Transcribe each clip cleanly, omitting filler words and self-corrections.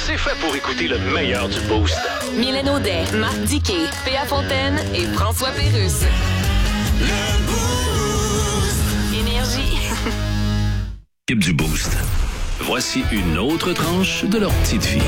c'est fait pour écouter le meilleur du Boost. Mylène Audet, Marc Diquet, Péa Fontaine et François Pérusse. Énergie. Équipe du Boost. Voici une autre tranche de leur petite vie.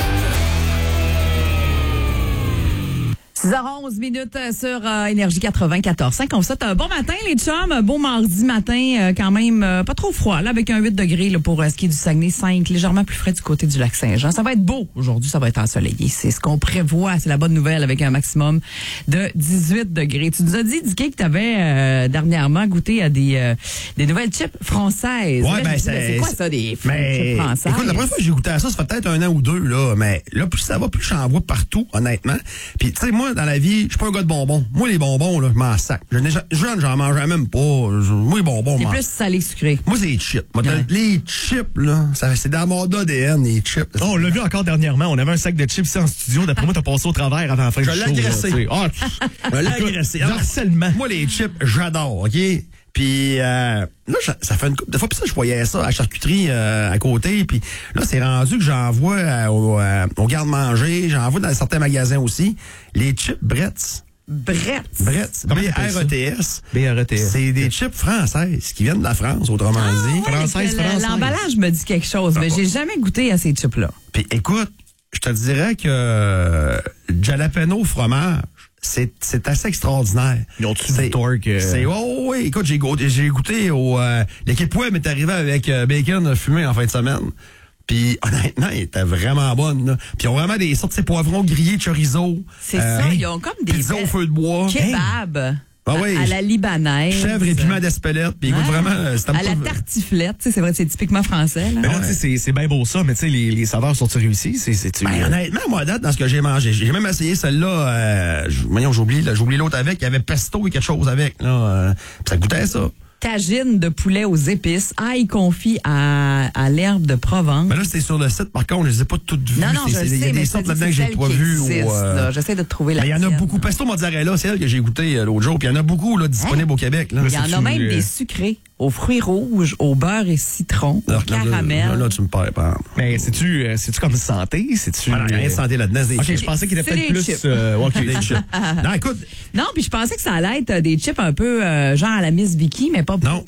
6h11 sur Énergie 94.5. On vous souhaite un bon matin, les chums. Un bon mardi matin, quand même pas trop froid, là, avec un 8 degrés là, pour ce qui est du Saguenay, 5, légèrement plus frais du côté du lac Saint-Jean. Ça va être beau aujourd'hui, ça va être ensoleillé. C'est ce qu'on prévoit, c'est la bonne nouvelle, avec un maximum de 18 degrés. Tu nous as dit, Dicky, que tu avais dernièrement goûté à des nouvelles chips françaises. Ouais, là, c'est quoi ça, des chips françaises? Écoute, la première fois que j'ai goûté à ça, ça fait peut-être 1 an ou 2, là. Mais là, plus ça va, plus j'en vois partout, honnêtement. Puis, tu sais, moi, dans la vie, je suis pas un gars de bonbons. Moi, les bonbons, là, je m'en sac. Jeune, j'en mangeais même pas. Moi, les bonbons, c'est plus salé sucré. Moi, c'est les chips. Les chips, là, c'est dans mon ADN, les chips. Oh, on l'a vu encore dernièrement. On avait un sac de chips ici en studio. D'après moi, t'as passé au travers avant la fin du show. Je l'ai agressé. Je l'ai agressé. Harcèlement. Moi, les chips, j'adore, OK? Puis là, ça fait une couple de fois. Puis ça, je voyais ça à la charcuterie à côté. Puis là, c'est rendu que j'en vois au garde-manger. J'en vois dans certains magasins aussi. Les chips Bretz. Bretz. B-R-E-T-S. B-R-E-T-S. C'est des chips françaises qui viennent de la France, autrement dit. Ouais, Française. L'emballage me dit quelque chose, mais j'ai jamais goûté à ces chips-là. Puis écoute, je te dirais que jalapeno fromage, c'est assez extraordinaire. Ils ont-tu du torque? Oui, écoute, j'ai goûté au... l'équipe web est arrivée avec bacon fumé en fin de semaine. Puis honnêtement, elle était vraiment bonne. Là. Puis ils ont vraiment des sortes de poivrons grillés, chorizo. C'est ça, ils ont comme des... Pizza au feu de bois. Kebab. Oui. À la libanaise. Chèvre et piment d'Espelette. Puis écoute, vraiment... à la tartiflette. C'est vrai, c'est typiquement français. Là. Mais là, tu sais, c'est bien beau ça, mais tu sais, les saveurs sont-ils réussies? Honnêtement, moi, à date, dans ce que j'ai mangé, j'ai même essayé celle-là. Voyons, j'ai oublié l'autre avec. Il y avait pesto et quelque chose avec. Là, ça goûtait ça. Tagine de poulet aux épices, ail confit à l'herbe de Provence. Mais là, c'était sur le site, par contre, je les ai pas toutes vues. Non, je sais, il y a des sortes là-dedans que j'ai pas vues. J'essaie de trouver la il y en a beaucoup. Pesto mozzarella, c'est elle que j'ai goûté l'autre jour. Puis il y en a beaucoup là, disponibles au Québec. Là. Il y en a même des sucrés, aux fruits rouges, au beurre et citron, au caramel. Là, tu me perds pas. Mais c'est-tu comme santé? Il n'y a rien de santé là-dedans. OK, je pensais qu'il était peut-être plus... des chips. Non, écoute... Non, puis je pensais que ça allait être des chips un peu genre à la Miss Vicky, mais pas Non,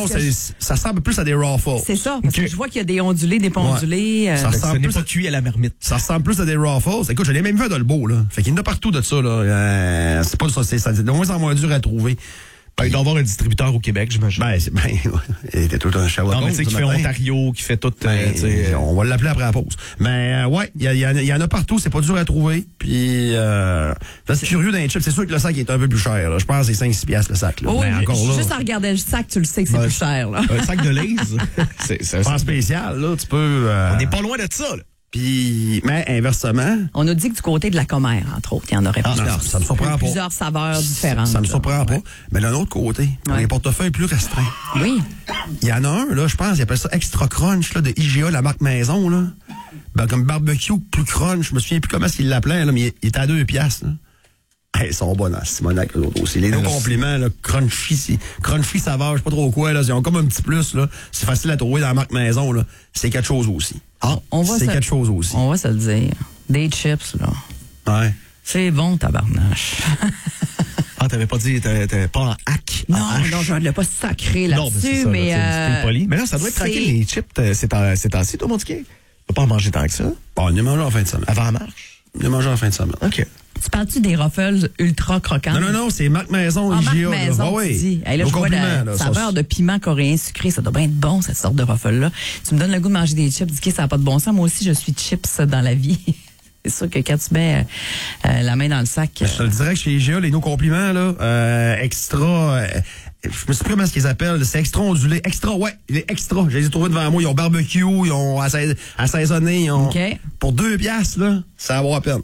ça ressemble plus à des Ruffles. C'est ça, parce que je vois qu'il y a des ondulés, des pondulés. Ça ressemble plus à cuit à la marmite. Ça ressemble plus à des Ruffles. Écoute, je l'ai même vu à Dolbeau, là. Fait qu'il y en a partout de ça, là. C'est pas ça, c'est de moins en moins dur à trouver. Il doit y avoir un distributeur au Québec, j'imagine. Il était tout un show. Non, mais tu sais, qui fait Ontario, qui fait tout... on va l'appeler après la pause. Mais ouais, il y en a partout, c'est pas dur à trouver. Puis, c'est curieux d'un chip. C'est sûr que le sac est un peu plus cher. Là. Je pense que c'est 5-6 piastres le sac. Là. Oh, mais encore là, juste en regardant le sac, tu le sais que c'est plus cher. Là. Un sac de Lay's, c'est pas spécial. Là, tu peux... On n'est pas loin de ça, là. Puis, mais inversement... On nous dit que du côté de la commère, entre autres, il y en aurait plusieurs. Ça me surprend pas. Plusieurs saveurs différentes. Ça me surprend pas. Mais d'un autre côté, les portefeuilles plus restreints. Oui. Il y en a un, là, je pense, il appelle ça Extra Crunch, là, de IGA, la marque maison, là. Ben, comme barbecue plus crunch. Je me souviens plus comment est-ce qu'il l'appelait, là, mais il était à 2 piastres, là. Hey, ils sont bonnes, hein, Simonac, eux autres aussi. Les deux compliments, là, crunchy saveur, je sais pas trop quoi, là. Ils ont comme un petit plus, là. C'est facile à trouver dans la marque maison, là. C'est quelque chose aussi. C'est quelque chose aussi. On va se le dire. Des chips, là. Ouais. C'est bon, tabarnache. T'avais pas dit, t'avais pas en hack. Non, je ne l'ai pas sacré là-dessus, mais. C'est poli. Mais là, ça doit être tranquille, les chips, c'est temps-ci, toi, mon ticket. Tu peux pas en manger tant que ça. Bon, on est mangé en fin de semaine. Avant la marche? On est mangé en fin de semaine. OK. Tu parles-tu des Ruffles ultra croquants? Non, c'est marque maison, IGA. Marque maison, tu dis. Hey, là, je vois la saveur de piment coréen sucré. Ça doit bien être bon, cette sorte de Ruffle-là. Tu me donnes le goût de manger des chips. Dis que ça n'a pas de bon sens. Moi aussi, je suis chips dans la vie. C'est sûr que quand tu mets la main dans le sac... Je te le dirais que chez IGA, les nos compliments, là, extra... je me sais plus comment ce qu'ils appellent. C'est extra ondulé. Extra, ouais. Il est extra. Je les ai trouvés devant moi. Ils ont barbecue, ils ont assaisonné. Ils ont... Okay. Pour 2 piastres, là, ça vaut à peine.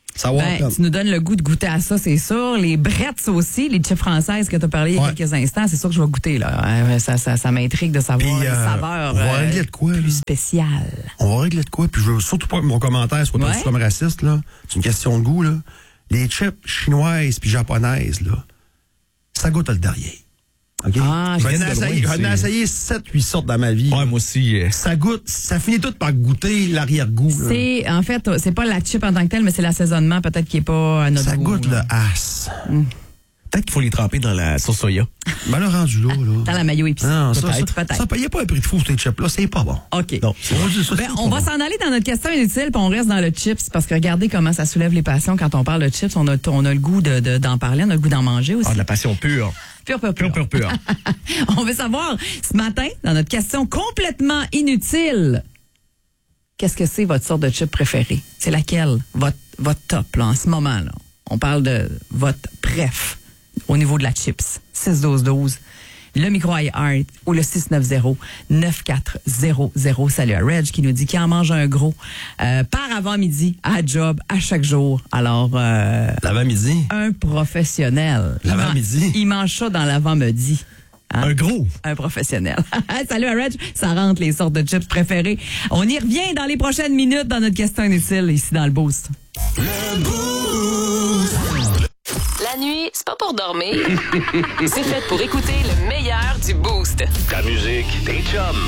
Tu nous donnes le goût de goûter à ça, c'est sûr. Les Bretz aussi, les chips françaises que tu as parlé il y a quelques instants, c'est sûr que je vais goûter. Là. Ça m'intrigue de savoir les saveurs plus spéciales. On va régler de quoi? Puis je veux surtout pas que mon commentaire soit perçu comme raciste. Là. C'est une question de goût. Là. Les chips chinoises puis japonaises, là, ça goûte le derrière. OK? Ah, J'en ai de loin, essayé 7-8 sortes dans ma vie. Ouais, moi aussi. Ça goûte, ça finit tout par goûter l'arrière-goût. là. En fait, c'est pas la chip en tant que telle, mais c'est l'assaisonnement peut-être qui est pas à notre Ça goût. goûte là. le as. Peut-être qu'il faut les tremper dans la sauce soya. Ben là, rendu là. Dans la mayo épicée. Non, Peut-être. ça payait pas un prix de fou, ces chips-là. C'est pas bon. OK. Non. On va s'en aller dans notre question inutile, puis on reste dans le chips, parce que regardez comment ça soulève les passions quand on parle de chips. On a le goût d'en parler, on a le goût d'en manger aussi. Ah, de la passion pure. Pure. Pure. On veut savoir, ce matin, dans notre question complètement inutile, qu'est-ce que c'est votre sorte de chip préférée? C'est laquelle? Votre top, là, en ce moment, là. On parle de votre préf au niveau de la chips. 6-12-12. Le micro iHeart ou le 690-9400. Salut à Reg qui nous dit qu'il en mange un gros par avant-midi à job à chaque jour. Alors, L'avant-midi? un professionnel. L'avant-midi? Il mange ça dans l'avant-midi. Hein? Un gros. Un professionnel. Salut à Reg, ça rentre les sortes de chips préférées. On y revient dans les prochaines minutes dans notre question inutile ici dans le Boost. La nuit, c'est pas pour dormir. C'est fait pour écouter le meilleur du Boost. Ta musique, tes chums.